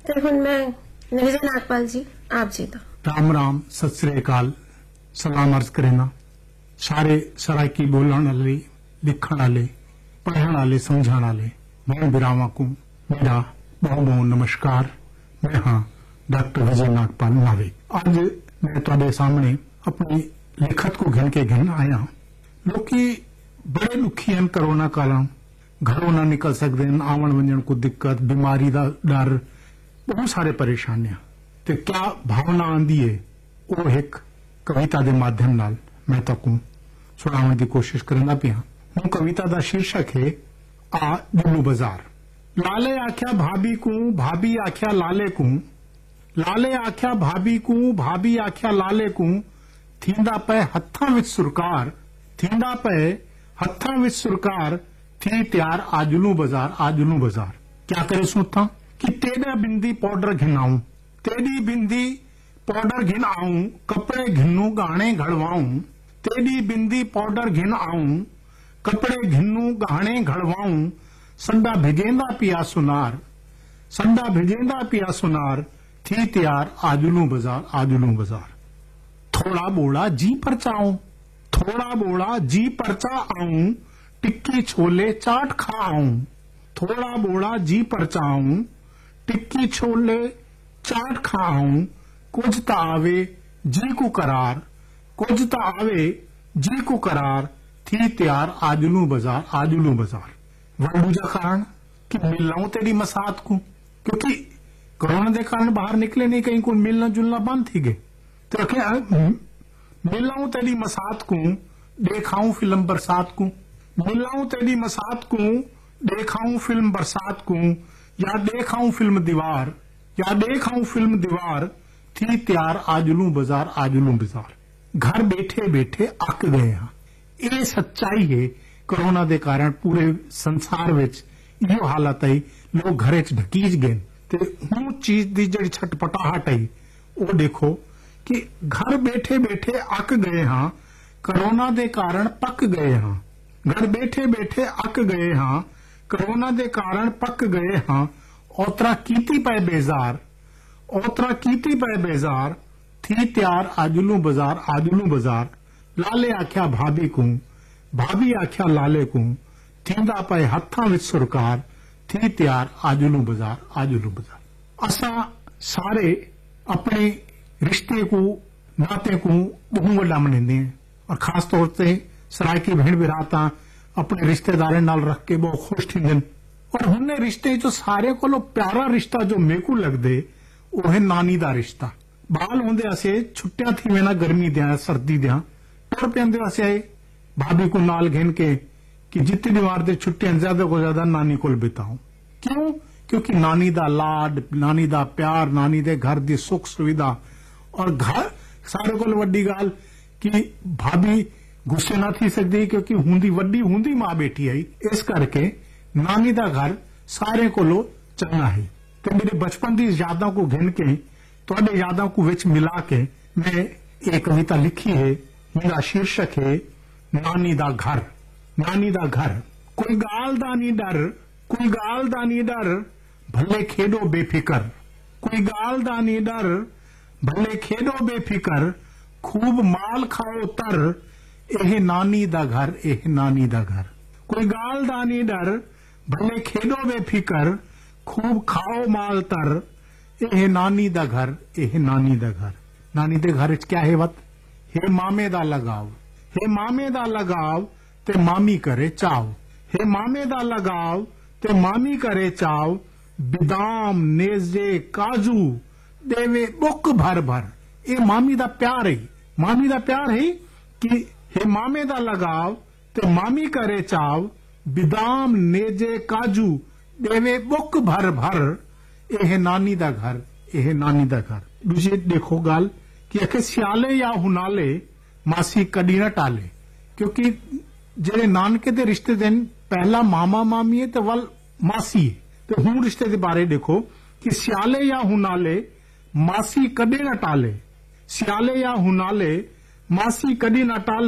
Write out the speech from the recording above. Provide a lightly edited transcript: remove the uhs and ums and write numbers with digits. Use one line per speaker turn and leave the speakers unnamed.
ਤੇ ਹੁਣ ਮੈਂ ਨਿਰਜੇ नागपाल जी आप जी ਦਾ
राम राम सत श्री अकाल सलाम अर्ज करेना सारे सरायकी बोलण वाले लिखण वाले पढ़ण वाले समझण वाले मैं बिरावा को मेरा बहुत बहुत नमस्कार। मैं हाँ डॉक्टर विजय नागपाल नावे। आज मैं तुहाडे सामने अपनी लिखत को घिन के घिन आया। लोकी बड़े दुखी हैं कोरोना काल, घरों ना निकल सकते हैं, आवन वंजन को दिक्कत, बीमारी का डर, बहुत सारे परेशानियां ते क्या भावना आंदी है वो एक कविता के माध्यम नाल मैं तकू सुनाने की कोशिश करना पिया। हूं कविता का शीर्षक है आ जुल्लू बाजार। लाले आख्या भाभी को, भाभी आख्या लाले को, लाले आख्या भाभी को, भाभी आख्या लाले को, थींदा पे हत्थां विच सुरकार, थींदा पे हत्थां विच सुरकार, थी तैयार आ जुल्लू बाजार, आ जुल्लू बाजार। क्या करे सुथा कि तेरा बिंदी पाउडर घिनाऊं, तेरी बिंदी पाउडर घिन आऊं, कपड़े घिनू गहने घड़वाऊं, तेरी बिंदी पाउडर घिन आऊं, कपड़े घिनू गहने घड़वाऊं, संडा भिगेंदा पिया सुनार, संडा भिगेंदा पिया सुनार, थी तैयार आजुलू बाजार, आजुलू बाजार। थोड़ा बोला जी परचाऊं, थोड़ा बोला जी परचा आऊं, टिक्की छोले चाट खा आऊं, थोड़ा बोला जी परचाऊं, टिक्की छोले चाट खाऊं, कुछ ता आवे जी को करार, कुछ ता आवे जी को करार, थी तैयार आजुलू बाजार, आजुलू बाजार। वह दूजा कारण कि मिलना तेरी मसात को, क्योंकि कोरोना के कारण बाहर निकले नहीं, कहीं को मिलना जुलना बंद थी गए, तो मिलना तेरी मसात को, देखाऊं फिल्म बरसात को, मिलना तेरी मसात को, देखाऊं फिल्म बरसात को, या देखाऊं फिल्म दीवार, या देखाऊं फिल्म दीवार, थी तैयार आजुलू बाजार, आजुलू बाजार। घर बैठे बैठे अक गए हैं। ये सच्चाई है। कोरोना के कारण पूरे संसार विच यो हालत है, लोग घरे च ढकीज गए ते हूं चीज की जिहड़ी छटपटाहट है वो देखो कि घर बैठे बैठे अक गए हाँ, कोरोना के कारण पक गए हाँ, घर बैठे बैठे अक गए हाँ, कोरोना के कारण पक गए हाँ, ओतरा कीती पे बेजार, ओतरा कीती पे बेजार, थी तैयार आजुलू बाजार, आजुलू बाजार। लाले आख्या भाभी को, भाभी आख्या लाले को, थींदा पे हत्थां विच सुरकार, थी तैयार आजुलू बाजार, आजुलू बाजार। असा सारे अपने रिश्ते को, नाते को बहुत वड्डा मनाते हैं और खास तौर से सरायकी भेड़ बिराता अपने रिश्तेदारों नाल रख के बहुत खुश थी। और हमने रिश्ते जो सारे को प्यारा रिश्ता जो मेरे को लगदे वो है नानी दा रिश्ता। बाल होंदे असे छुट्टियां थी वेना गर्मी दिया सर्दी दिया टुर पेंदे असे भाभी को नाल घेन के कि जितनी बार दे छुट्टियां ज्यादा को ज्यादा नानी कोल बिताऊं। क्यों? क्योंकि नानी दा लाड, नानी दा प्यार, नानी दे घर दी सुख सुविधा और घर सारे को वड्डी गाल कि भाभी गुस्से ना थी सकती क्योंकि हुंदी वड्डी हुंदी मां बेटी आई। इस करके नानी दा घर सारे को चंगा है। तो मेरे बचपन की यादों को घिन के तुहाडे यादों को विच मिला के मैं एक कविता लिखी है। मेरा शीर्षक है नानी दा घर। नानी दा घर। कोई गाल दा नी डर, कोई गाल दा नी डर, भले खेडो बेफिकर, कोई गाल दा नी डर, भले खेडो बेफिकर, खूब माल खाओ तर, एह नानी दा घर, एह नानी दा घर। कोई गाल दा नी डर, भले खेडो बेफिकर, खूब खाओ माल तर, एह नानी दा घर, एह नानी दा घर। नानी दे घर च क्या है वत? हे मामे दा लगाव, हे मामे दा लगाव, ते मामी करे चाव, हे मामे दा लगाव, ते मामी करे चाव, बिदाम नेजे काजू देवे बुक भर भर। ये मामी दा प्यार है। मामी दा प्यार है कि हे मामे दा लगाव ते मामी करे चाव, बिदाम नेजे काजू देवे बुक भर भर, यह नानी दा घर, यह नानी दा घर। दूसरी देखो गाल कि अखे सियाले या हुनाले मासी कदी न टाले, क्योंकि जेरे नानके दे रिश्ते दिन पहला मामा मामी है तो वल मासी है। तो हूं रिश्ते के बारे देखो कि सियाले या हुनाले मासी कदे न टाले, सियाले या हुनाले मासी कदी न टाले।